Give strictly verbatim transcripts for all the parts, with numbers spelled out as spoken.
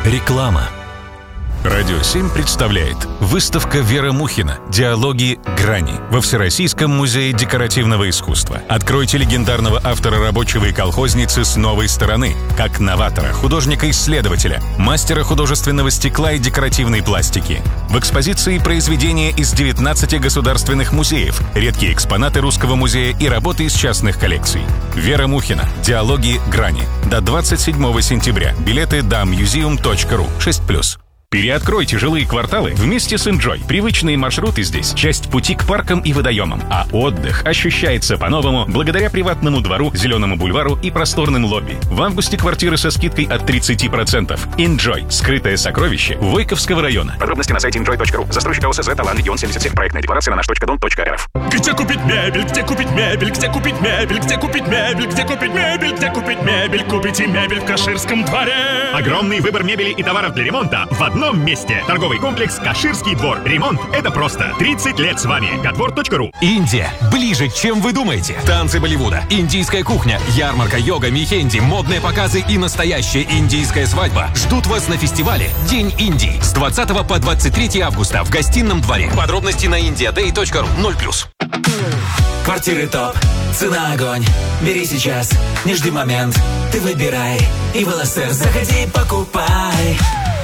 Реклама. Радио семь представляет выставка Вера Мухина «Диалоги Грани» во Всероссийском музее декоративного искусства. Откройте легендарного автора рабочего и колхозницы с новой стороны, как новатора, художника-исследователя, мастера художественного стекла и декоративной пластики. В экспозиции произведения из девятнадцати государственных музеев, редкие экспонаты Русского музея и работы из частных коллекций. Вера Мухина «Диалоги Грани» до двадцать седьмого сентября. Билеты дамьюзиум точка ру шесть плюс. Переоткройте жилые кварталы вместе с Enjoy. Привычные маршруты здесь – часть пути к паркам и водоемам. А отдых ощущается по-новому благодаря приватному двору, зеленому бульвару и просторным лобби. В августе квартиры со скидкой от тридцати процентов. Enjoy – скрытое сокровище Войковского района. Подробности на сайте enjoy точка ру. Застройщик ОСЗ «Талан», регион семьдесят семь. Проектная декларация на наш точка дом точка эр эф. Где купить мебель? Где купить мебель? Где купить мебель? Где купить мебель? Где купить мебель? Где купить мебель? Купите мебель в Каширском дворе. Огромный выбор мебели и товаров для ремонта в одном месте. Торговый комплекс «Каширский двор». Ремонт – это просто. тридцать лет с вами. Кадвор точка ру. Индия. Ближе, чем вы думаете. Танцы Болливуда, индийская кухня, ярмарка, йога, мехенди, модные показы и настоящая индийская свадьба ждут вас на фестивале «День Индии» с двадцатого по двадцать третье августа в гостином дворе. Подробности на индия дэй точка ру. ноль плюс. Квартиры топ, цена огонь. Бери сейчас, не жди момент. Ты выбирай и в эл эс эр заходи, покупай.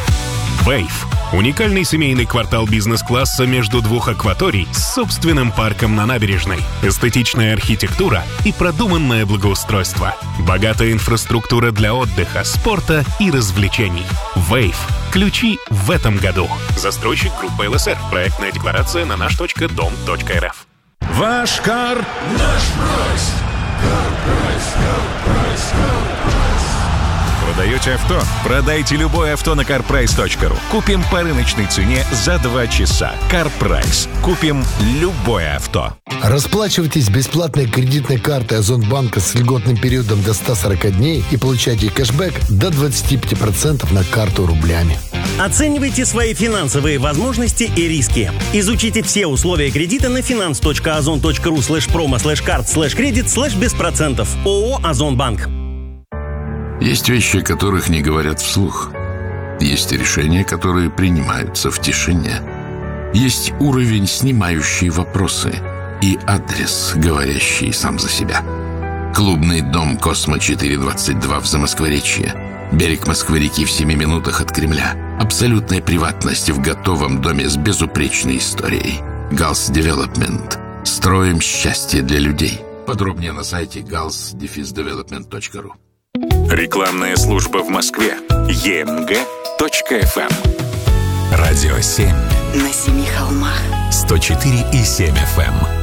Вейв. Уникальный семейный квартал бизнес-класса между двух акваторий с собственным парком на набережной. Эстетичная архитектура и продуманное благоустройство. Богатая инфраструктура для отдыха, спорта и развлечений. Вейв. Ключи в этом году. Застройщик группа эл эс эр. Проектная декларация на наш точка дом точка эр эф. Ваш кар... Наш прайс. Кар прайс, кар прайс, кар прайс. Продаете авто? Продайте любое авто на кар прайс точка ру. Купим по рыночной цене за два часа. CarPrice. Купим любое авто. Расплачивайтесь бесплатной кредитной картой Озонбанка с льготным периодом до ста сорока дней и получайте кэшбэк до двадцати пяти процентов на карту рублями. Оценивайте свои финансовые возможности и риски. Изучите все условия кредита на финанс точка озон точка ру слэш промо слэш карт слэш кредит слэш без процентов. ООО «Озонбанк». Есть вещи, о которых не говорят вслух. Есть решения, которые принимаются в тишине. Есть уровень, снимающий вопросы, и адрес, говорящий сам за себя. Клубный дом «Космо четыре двадцать два» в Замоскворечье. Берег Москвы-реки в семи минутах от Кремля. Абсолютная приватность в готовом доме с безупречной историей. галс Девелопмент. Строим счастье для людей. Подробнее на сайте галс девелопмент точка ру. Рекламная служба в Москве. е эм гэ точка эф эм. Радио семь. На семи холмах. сто четыре и семь эф эм.